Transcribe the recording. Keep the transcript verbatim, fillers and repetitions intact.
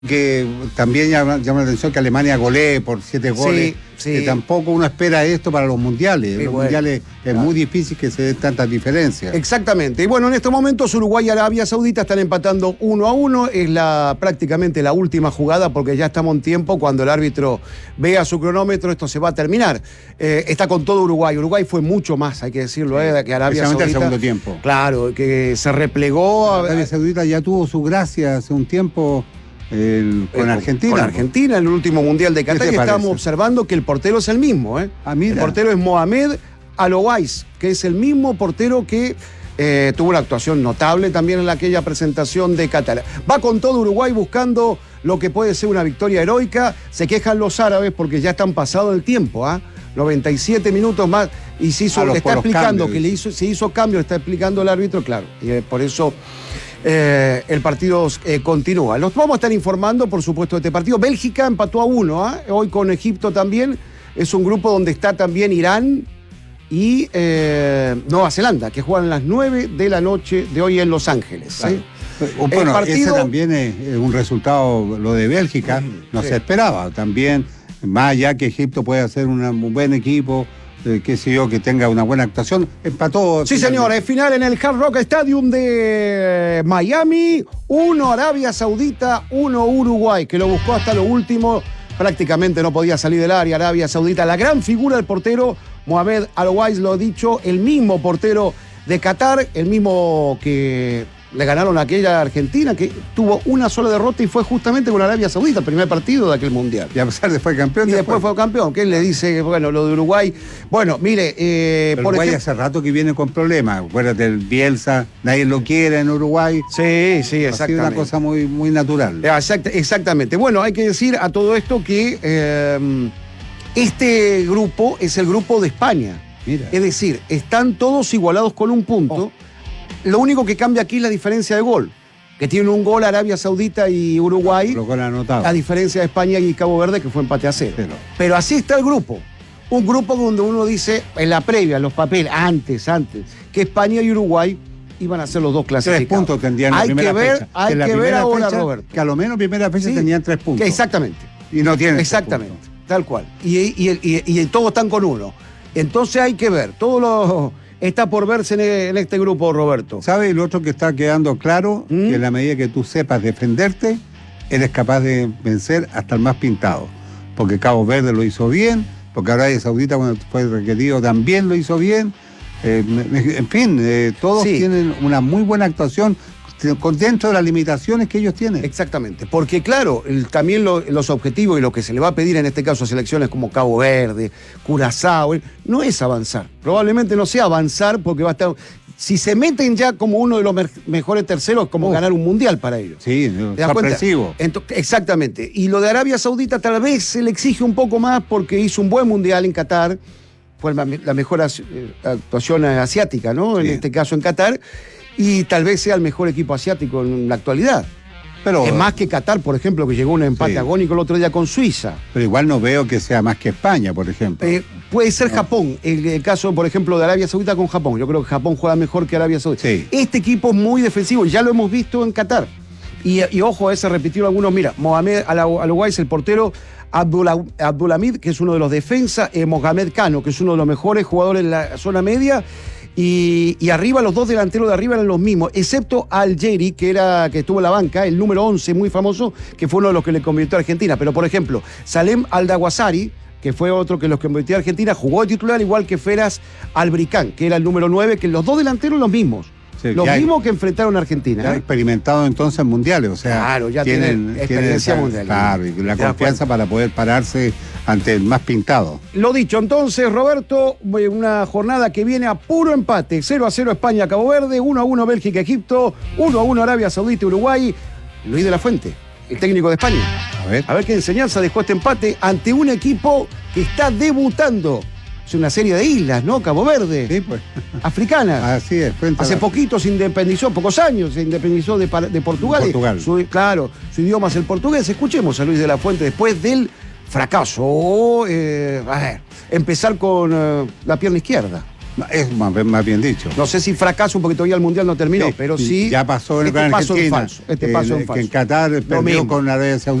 Que también llama, llama la atención que Alemania golee por siete goles. Sí, sí. Que tampoco uno espera esto para los mundiales. Sí, los bueno, mundiales es claro. muy difícil que se den tantas diferencias. Exactamente. Y bueno, en estos momentos Uruguay y Arabia Saudita están empatando uno a uno. Es la, prácticamente la última jugada porque ya estamos en tiempo. Cuando el árbitro vea su cronómetro, esto se va a terminar. Eh, está con todo Uruguay. Uruguay fue mucho más, hay que decirlo, Sí. eh, que Arabia Saudita. Especialmente el segundo tiempo. Claro, que se replegó. Arabia Saudita ya tuvo su gracia hace un tiempo. El, con eh, Argentina. Con Argentina, en el último Mundial de Qatar, que estábamos observando que el portero es el mismo. ¿eh? Ah, mira. El portero es Mohamed Al-Owais, que es el mismo portero que eh, tuvo una actuación notable también en aquella presentación de Qatar. Va con todo Uruguay buscando lo que puede ser una victoria heroica. Se quejan los árabes porque ya están pasado el tiempo. ¿ah? noventa y siete minutos más. Y se hizo, Ah, los, le está explicando cambios. que le hizo, se hizo cambio, está explicando el árbitro, claro. Y eh, por eso. Eh, el partido eh, continúa. Los vamos a estar informando, por supuesto, de este partido. Bélgica empató a uno, ¿eh? Hoy con Egipto también. Es un grupo donde está también Irán y eh, Nueva Zelanda, que juegan a las nueve de la noche de hoy en Los Ángeles. Claro. ¿eh? Bueno, partido... ese también es un resultado, lo de Bélgica, no sí. se esperaba. También, más allá que Egipto puede hacer una, un buen equipo, Eh, qué sé yo, que tenga una buena actuación, empató. Sí, señor, es final en el Hard Rock Stadium de Miami, uno Arabia Saudita, uno Uruguay, que lo buscó hasta lo último, prácticamente no podía salir del área Arabia Saudita. La gran figura del portero, Mohamed Al-Owais, lo ha dicho, el mismo portero de Qatar, el mismo que le ganaron a aquella Argentina, que tuvo una sola derrota y fue justamente con Arabia Saudita, el primer partido de aquel mundial. Y a pesar de fue campeón. Y después, después fue campeón. ¿Qué le dice? Bueno, lo de Uruguay. Bueno, mire, eh, Pero por Uruguay ejemplo. hace rato que viene con problemas. Acuérdate, el Bielsa, nadie lo quiere en Uruguay. Sí, sí, Ha sido una exactamente. cosa muy, muy natural. Exact, exactamente. Bueno, hay que decir a todo esto que eh, este grupo es el grupo de España. Mira. Es decir, están todos igualados con un punto. Oh. Lo único que cambia aquí es la diferencia de gol. Que tiene un gol Arabia Saudita y Uruguay, Lo con anotado. a diferencia de España y Cabo Verde, que fue empate a cero. Pero- Pero así está el grupo. Un grupo donde uno dice, en la previa, los papeles, antes, antes, que España y Uruguay iban a ser los dos Tres clasificados. puntos tendrían en la hay primera que ver, fecha. Hay En la que ver primera ahora, fecha, Roberto. Que a lo menos en primera fecha Sí. tenían tres puntos. Que exactamente. Y no tienen. Exactamente, tres puntos. tal cual. Y, y, y, y todos están con uno. Entonces hay que ver, todo lo está por verse en, en este grupo, Roberto. ¿Sabes? Lo otro que está quedando claro, ¿Mm? que en la medida que tú sepas defenderte, eres capaz de vencer hasta el más pintado. Porque Cabo Verde lo hizo bien, porque Arabia Saudita cuando fue requerido también lo hizo bien. Eh, en fin, eh, todos Sí. tienen una muy buena actuación con dentro de las limitaciones que ellos tienen. Exactamente, porque claro, el- también lo- los objetivos y lo que se le va a pedir en este caso a selecciones como Cabo Verde, Curazao, eh, no es avanzar. Probablemente no sea avanzar porque va a estar... Si se meten ya como uno de los mer- mejores terceros, como Uf. ganar un mundial para ellos. Sí, ¿Te das cuenta? sorpresivo. Ento- exactamente. Y lo de Arabia Saudita tal vez se le exige un poco más porque hizo un buen mundial en Qatar. Fue la, la mejor as- eh, actuación asiática, ¿no? En Sí. este caso en Qatar. Y tal vez sea el mejor equipo asiático en la actualidad. Pero, Es más que Qatar, por ejemplo, que llegó a un empate Sí. agónico el otro día con Suiza. pero igual no veo que sea más que España, por ejemplo. Eh, puede ser No. Japón, el, el caso, por ejemplo, de Arabia Saudita con Japón. Yo creo que Japón juega mejor que Arabia Saudita. Sí. Este equipo es muy defensivo, ya lo hemos visto en Qatar. Y, y ojo, ese repitieron algunos. Mira, Mohamed Al-Owais, el portero, Abdullah- Abdulhamid, que es uno de los defensas, eh, Mohamed Cano, que es uno de los mejores jugadores en la zona media. Y, y arriba, los dos delanteros de arriba eran los mismos, excepto Al-Jeri, que era que estuvo en la banca, el número once, muy famoso, que fue uno de los que le convirtió a Argentina. Pero, por ejemplo, Salem Al-Dawasari, que fue otro que los convirtió a Argentina, jugó de titular igual que Feras Albricán, que era el número nueve, que los dos delanteros los mismos. Sí, los ya hay- mismos que enfrentaron a Argentina. Ya ¿eh? experimentado entonces en mundiales, o sea, Claro, ya tienen experiencia esa- mundial. Claro, y la ¿Te das confianza para poder pararse ante el más pintado. Lo dicho, entonces, Roberto, una jornada que viene a puro empate. cero a cero España, Cabo Verde, uno a uno Bélgica, Egipto, uno a uno Arabia Saudita, Uruguay. Luis de la Fuente, el técnico de España. A ver. A ver qué enseñanza dejó este empate ante un equipo que está debutando. Es una serie de islas, ¿no? Cabo Verde, Sí, pues. africanas. Así es. frente a Hace la- poquito se independizó, pocos años se independizó de, Par- de Portugal. Portugal. Su- claro, su idioma es el portugués. Escuchemos a Luis de la Fuente después del fracaso. Eh, a ver, empezar con eh, la pierna izquierda. No, es más, más bien dicho. No sé si fracaso porque todavía el Mundial no terminó, Sí, pero sí. ya pasó en el este plan paso Argentina, en falso. Este paso eh, en falso. que en Qatar perdió mismo. con Arabia Saudita.